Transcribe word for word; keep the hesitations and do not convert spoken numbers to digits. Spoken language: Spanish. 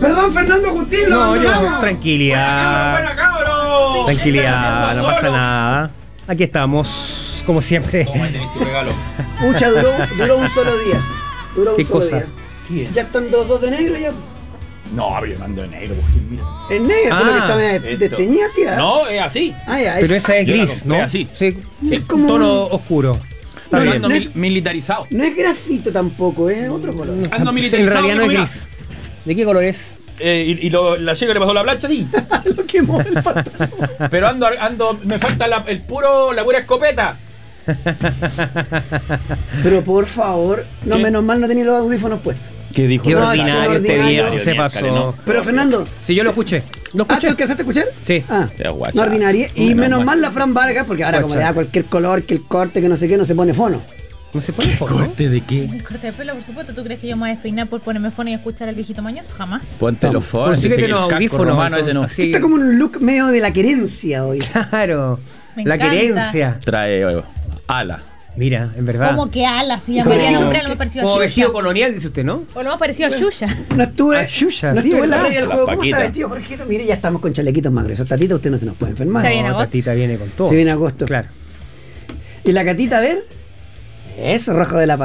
Perdón, Fernando Agustín, lo No, yo, abandonamos. tranquilidad. Buena, cabrón. Tranquilidad, no pasa nada. Aquí estamos, como siempre. Toma, ahí tenés tu regalo. Pucha, duró, duró un solo día. Duró un ¿Qué solo cosa? día. ¿Qué? Ya están dos, dos de negro ya. No, pero yo mando de negro, porque mira. El negro, solo que Ah, está medio esto. desteñida así, ¿ah? No, es así. Ah, ya, Pero es, esa es Yo la gris, compré ¿no? así. Sí, es como un tono un- oscuro. Está No, bien. Ando no mil- es- militarizado. no es grafito tampoco, es otro color. Ando Pues en militarizado. realidad no es amigo, gris. ¿De qué color es? Eh, y y lo, la chica le pasó la plancha, sí. Lo quemó el pantalón. Pero ando, ando, me falta la, el puro, la pura escopeta. Pero por favor, no, ¿Qué? menos mal no tenía los audífonos puestos. ¿Qué dijo? Qué No, ordinario es este ordinario. día, se pasó. No. Pero Fernando, Sí, yo lo escuché. ¿Lo ¿ah, ¿te escuché? alcanzaste a escuchar? Sí. Ah, Te guacha. no ordinaria. Y Menos menos mal. mal la Fran Vargas, porque ahora como Guacha. le da cualquier color, que el corte, que no sé qué, no se pone fono. No se pone foto, ¿no? ¿Corte de qué? El corte de pelo, por supuesto. ¿Tú crees que yo me voy a despeinar por ponerme fono y escuchar al viejito mañoso? Jamás. Ponte los foros. Consíguete los audífonos. ese no. así. Está como en un look medio de la querencia hoy. Claro. Me La encanta. querencia. Trae eh, ala. Mira, en verdad. Como que alas, se Hijo llamaría de- nombre, a lo más parecido Como a vestido Yuya. colonial, dice usted, ¿no? O lo más parecido a Yuya. No estuve, Ah, Yuya, no sí, estuve en la ¿verdad? previa del La juego. ¿Cómo Paquita. está vestido, Jorgito? Mire, ya estamos con chalequitos más gruesos. Tatita, usted no se nos puede enfermar. Se viene No, agosto. Tatita viene con todo. Se viene agosto. Claro. ¿Y la catita, a ver? Eso, rojo de la